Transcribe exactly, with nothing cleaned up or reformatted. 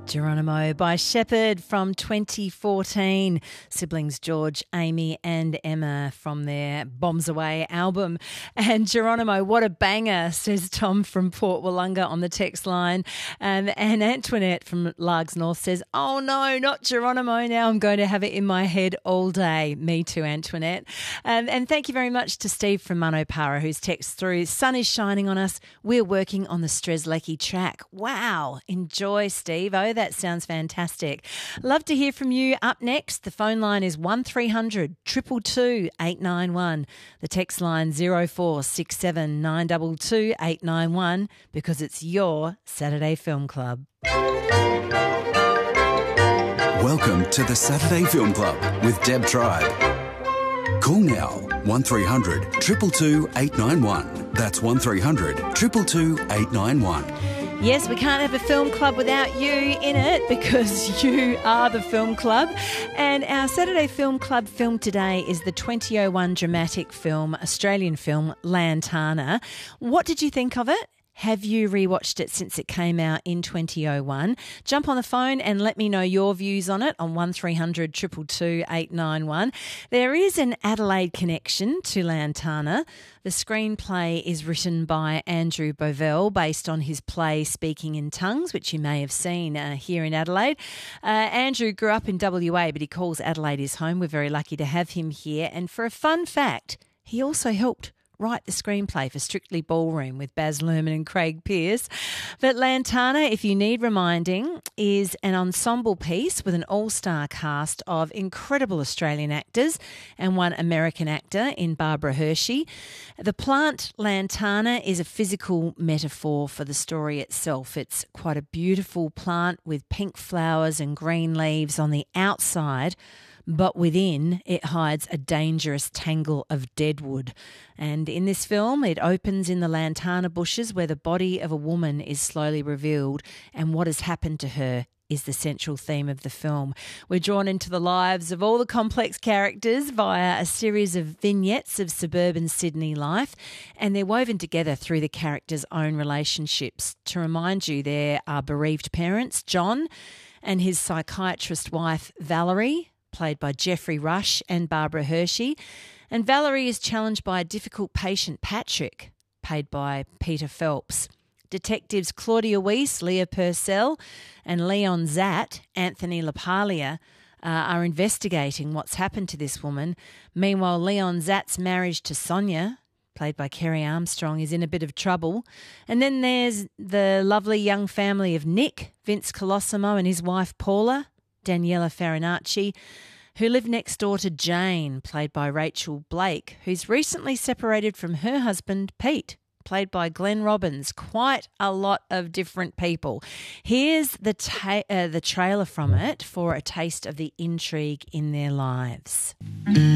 Geronimo by Shepherd from twenty fourteen. Siblings George, Amy and Emma from their Bombs Away album. And Geronimo, what a banger, says Tom from Port Wollonga on the text line. Um, and Antoinette from Largs North says, oh no, not Geronimo. Now I'm going to have it in my head all day. Me too, Antoinette. Um, and thank you very much to Steve from Manopara who's texted through, sun is shining on us. We're working on the Strzelecki track. Wow. Enjoy, Steve. Oh, that sounds fantastic. Love to hear from you. Up next, the phone line is one three hundred two two two eight nine one. The text line zero four six seven nine two two eight nine one because it's your Saturday Film Club. Welcome to the Saturday Film Club with Deb Tribe. Call now one three hundred two two two eight nine one. That's one three hundred two two two eight nine one. Yes, we can't have a film club without you in it because you are the film club. And our Saturday Film Club film today is the twenty oh one dramatic film, Australian film, Lantana. What did you think of it? Have you rewatched it since it came out in twenty oh one? Jump on the phone and let me know your views on it on one three hundred two two two eight nine one. There is an Adelaide connection to Lantana. The screenplay is written by Andrew Bovell based on his play Speaking in Tongues, which you may have seen uh, here in Adelaide. Uh, Andrew grew up in W A, but he calls Adelaide his home. We're very lucky to have him here. And for a fun fact, he also helped write the screenplay for Strictly Ballroom with Baz Luhrmann and Craig Pearce. But Lantana, if you need reminding, is an ensemble piece with an all-star cast of incredible Australian actors and one American actor in Barbara Hershey. The plant Lantana is a physical metaphor for the story itself. It's quite a beautiful plant with pink flowers and green leaves on the outside, but within it hides a dangerous tangle of deadwood. And in this film, it opens in the lantana bushes where the body of a woman is slowly revealed, and what has happened to her is the central theme of the film. We're drawn into the lives of all the complex characters via a series of vignettes of suburban Sydney life, and they're woven together through the characters' own relationships. To remind you, there are bereaved parents, John, and his psychiatrist wife, Valerie, played by Jeffrey Rush and Barbara Hershey. And Valerie is challenged by a difficult patient, Patrick, played by Peter Phelps. Detectives Claudia Weiss, Leah Purcell, and Leon Zatt, Anthony LaPaglia, uh, are investigating what's happened to this woman. Meanwhile, Leon Zatt's marriage to Sonia, played by Kerry Armstrong, is in a bit of trouble. And then there's the lovely young family of Nick, Vince Colosimo and his wife Paula, Daniela Farinacci, who live next door to Jane, played by Rachel Blake, who's recently separated from her husband, Pete, played by Glenn Robbins. Quite a lot of different people. Here's the, ta- uh, the trailer from it for a taste of the intrigue in their lives.